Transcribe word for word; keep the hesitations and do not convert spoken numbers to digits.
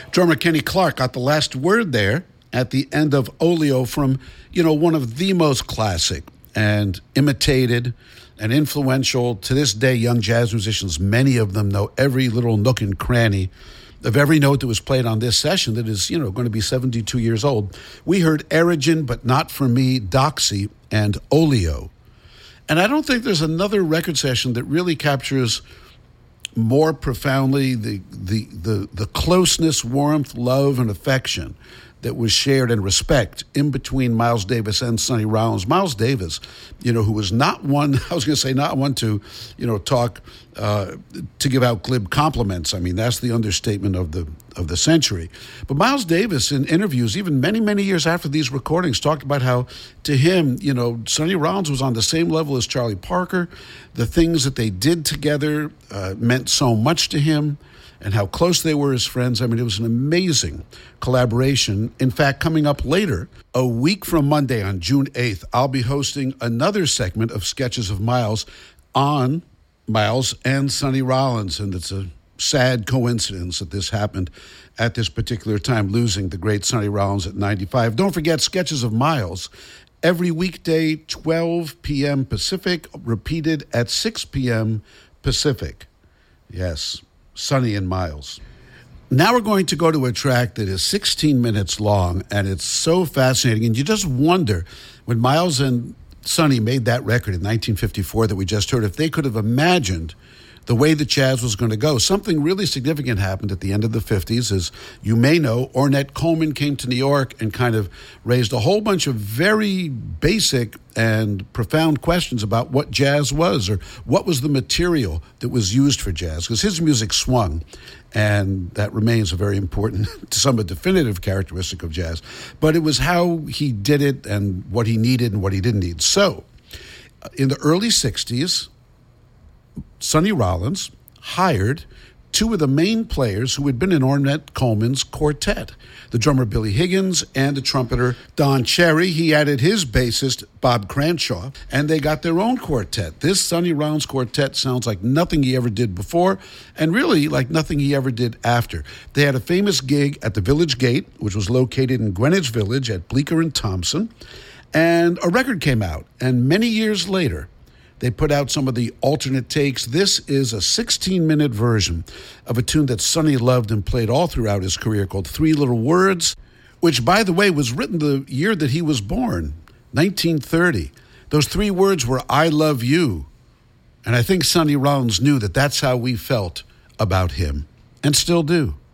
Drummer Kenny Clark got the last word there at the end of Oleo from, you know, one of the most classic and imitated and influential to this day young jazz musicians. Many of them know every little nook and cranny of every note that was played on this session that is, you know, going to be seventy-two years old. We heard Erigen, But Not For Me, Doxy, and Oleo. And I don't think there's another record session that really captures more profoundly the the the, the closeness, warmth, love, and affection that was shared and respect in between Miles Davis and Sonny Rollins. Miles Davis, you know, who was not one, I was going to say not one to, you know, talk, uh, to give out glib compliments. I mean, that's the understatement of the of the century. But Miles Davis, in interviews, even many, many years after these recordings, talked about how, to him, you know, Sonny Rollins was on the same level as Charlie Parker. The things that they did together uh, meant so much to him, and how close they were as friends. I mean, it was an amazing collaboration. In fact, coming up later, a week from Monday on June eighth, I'll be hosting another segment of Sketches of Miles on Miles and Sonny Rollins. And it's a sad coincidence that this happened at this particular time, losing the great Sonny Rollins at ninety-five. Don't forget, Sketches of Miles, every weekday, twelve p.m. Pacific, repeated at six p.m. Pacific. Yes. Sonny and Miles. Now we're going to go to a track that is sixteen minutes long, and it's so fascinating. And you just wonder, when Miles and Sonny made that record in nineteen fifty-four that we just heard, if they could have imagined the way the jazz was going to go. Something really significant happened at the end of the fifties. As you may know, Ornette Coleman came to New York and kind of raised a whole bunch of very basic and profound questions about what jazz was, or what was the material that was used for jazz, because his music swung, and that remains a very important, to some a definitive characteristic of jazz. But it was how he did it and what he needed and what he didn't need. So, in the early sixties, Sonny Rollins hired two of the main players who had been in Ornette Coleman's quartet, the drummer Billy Higgins and the trumpeter Don Cherry. He added his bassist, Bob Cranshaw, and they got their own quartet. This Sonny Rollins quartet sounds like nothing he ever did before, and really like nothing he ever did after. They had a famous gig at the Village Gate, which was located in Greenwich Village at Bleecker and Thompson, and a record came out, and many years later, they put out some of the alternate takes. This is a sixteen-minute version of a tune that Sonny loved and played all throughout his career called Three Little Words, which, by the way, was written the year that he was born, nineteen thirty. Those three words were, I love you. And I think Sonny Rollins knew that that's how we felt about him, and still do.